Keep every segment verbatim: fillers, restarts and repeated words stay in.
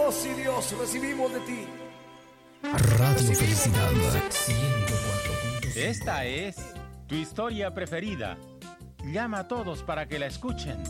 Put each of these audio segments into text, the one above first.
Dios y Dios recibimos de ti. Radio Felicidad ciento cuatro punto cinco. Esta es tu historia preferida. Llama a todos para que la escuchen.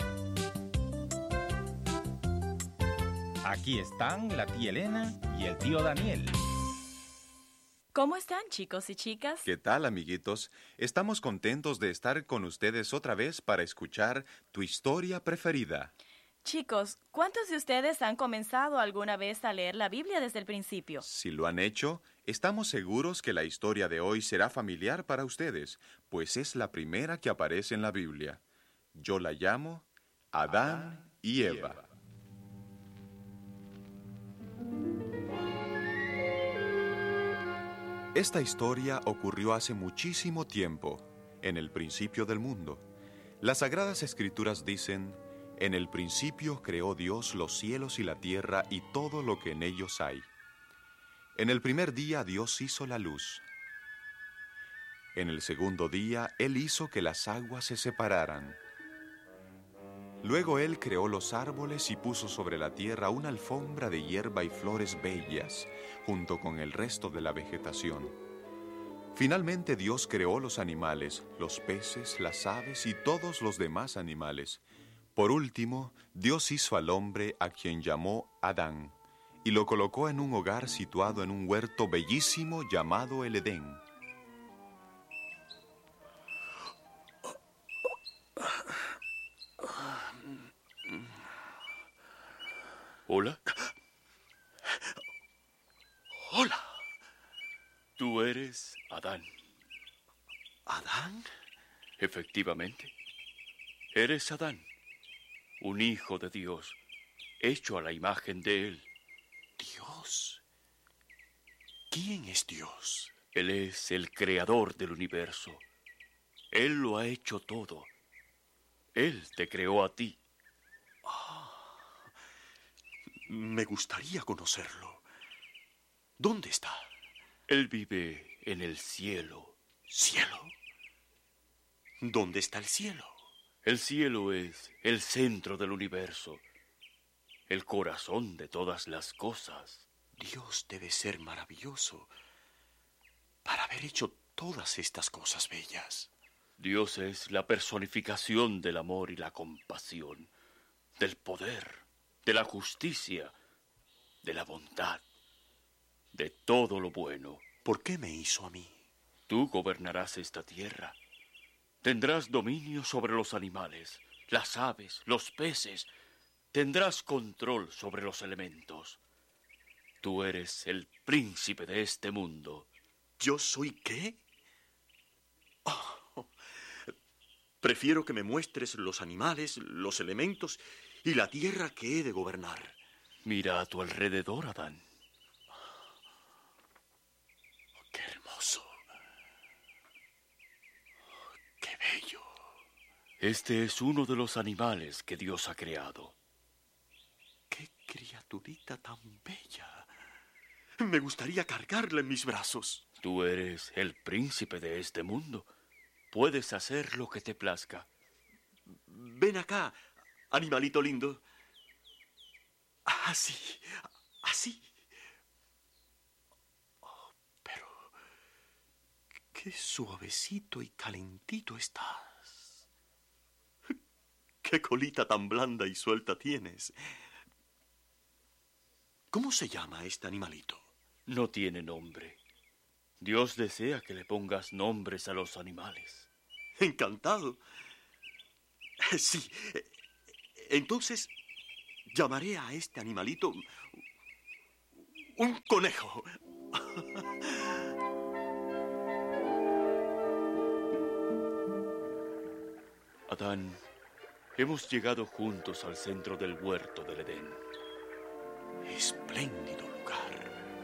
Aquí están la tía Elena y el tío Daniel. ¿Cómo están, chicos y chicas? ¿Qué tal, amiguitos? Estamos contentos de estar con ustedes otra vez para escuchar tu historia preferida. Chicos, ¿cuántos de ustedes han comenzado alguna vez a leer la Biblia desde el principio? Si lo han hecho, estamos seguros que la historia de hoy será familiar para ustedes, pues es la primera que aparece en la Biblia. Yo la llamo Adán y Eva. Esta historia ocurrió hace muchísimo tiempo, en el principio del mundo. Las Sagradas Escrituras dicen: en el principio creó Dios los cielos y la tierra y todo lo que en ellos hay. En el primer día Dios hizo la luz. En el segundo día Él hizo que las aguas se separaran. Luego Él creó los árboles y puso sobre la tierra una alfombra de hierba y flores bellas, junto con el resto de la vegetación. Finalmente Dios creó los animales, los peces, las aves y todos los demás animales. Por último, Dios hizo al hombre, a quien llamó Adán, y lo colocó en un hogar situado en un huerto bellísimo llamado el Edén. ¿Hola? Hola. Tú eres Adán. ¿Adán? Efectivamente. Eres Adán, un hijo de Dios, hecho a la imagen de Él. ¿Dios? ¿Quién es Dios? Él es el creador del universo. Él lo ha hecho todo. Él te creó a ti. Me gustaría conocerlo. ¿Dónde está? Él vive en el cielo. ¿Cielo? ¿Dónde está el cielo? El cielo es el centro del universo, el corazón de todas las cosas. Dios debe ser maravilloso para haber hecho todas estas cosas bellas. Dios es la personificación del amor y la compasión, del poder, de la justicia, de la bondad, de todo lo bueno. ¿Por qué me hizo a mí? Tú gobernarás esta tierra. Tendrás dominio sobre los animales, las aves, los peces. Tendrás control sobre los elementos. Tú eres el príncipe de este mundo. ¿Yo soy qué? Oh, prefiero que me muestres los animales, los elementos y la tierra que he de gobernar. Mira a tu alrededor, Adán. Oh, ¡qué hermoso! Oh, ¡qué bello! Este es uno de los animales que Dios ha creado. ¡Qué criaturita tan bella! Me gustaría cargarla en mis brazos. Tú eres el príncipe de este mundo. Puedes hacer lo que te plazca. Ven acá, animalito lindo. Así, así. Oh, pero qué suavecito y calentito estás. Qué colita tan blanda y suelta tienes. ¿Cómo se llama este animalito? No tiene nombre. Dios desea que le pongas nombres a los animales. Encantado. Sí. Entonces, llamaré a este animalito un conejo. Adán, hemos llegado juntos al centro del huerto del Edén. Espléndido lugar.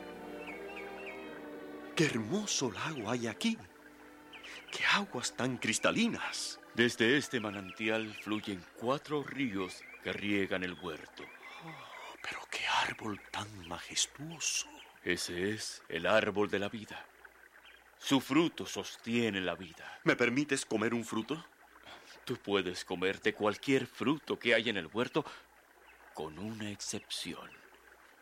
¡Qué hermoso lago hay aquí! ¡Qué aguas tan cristalinas! Desde este manantial fluyen cuatro ríos que riegan el huerto. Oh, pero qué árbol tan majestuoso. Ese es el árbol de la vida. Su fruto sostiene la vida. ¿Me permites comer un fruto? Tú puedes comerte cualquier fruto que hay en el huerto, con una excepción.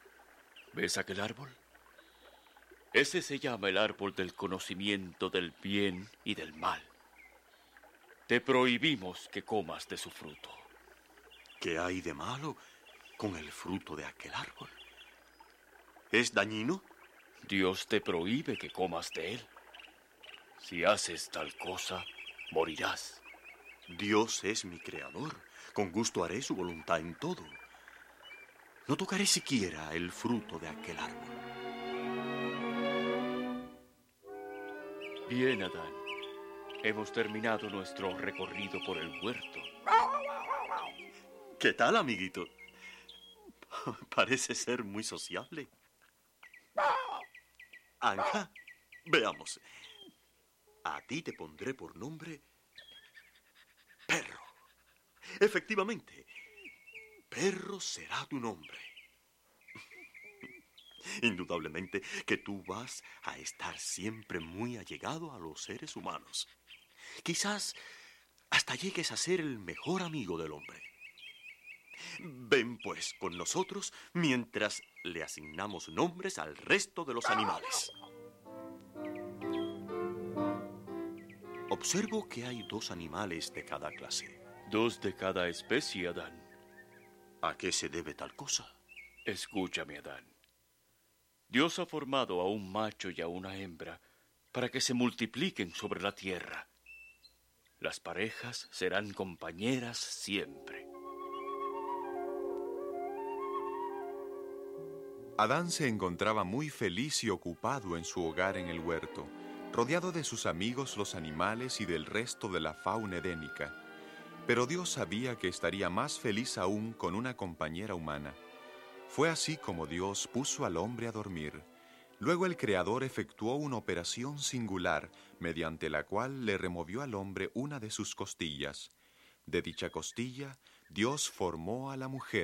¿Ves aquel árbol? Ese se llama el árbol del conocimiento del bien y del mal. Te prohibimos que comas de su fruto. ¿Qué hay de malo con el fruto de aquel árbol? ¿Es dañino? Dios te prohíbe que comas de él. Si haces tal cosa, morirás. Dios es mi creador. Con gusto haré su voluntad en todo. No tocaré siquiera el fruto de aquel árbol. Bien, Adán. Hemos terminado nuestro recorrido por el huerto. ¿Qué tal, amiguito? Parece ser muy sociable. Anja, veamos. A ti te pondré por nombre Perro. Efectivamente, Perro será tu nombre. Indudablemente que tú vas a estar siempre muy allegado a los seres humanos. Quizás hasta llegues a ser el mejor amigo del hombre. Ven pues con nosotros mientras le asignamos nombres al resto de los animales. Observo que hay dos animales de cada clase. Dos de cada especie, Adán. ¿A qué se debe tal cosa? Escúchame, Adán. Dios ha formado a un macho y a una hembra para que se multipliquen sobre la tierra. Las parejas serán compañeras siempre. Adán se encontraba muy feliz y ocupado en su hogar en el huerto, rodeado de sus amigos los animales y del resto de la fauna edénica. Pero Dios sabía que estaría más feliz aún con una compañera humana. Fue así como Dios puso al hombre a dormir. Luego el Creador efectuó una operación singular, mediante la cual le removió al hombre una de sus costillas. De dicha costilla, Dios formó a la mujer.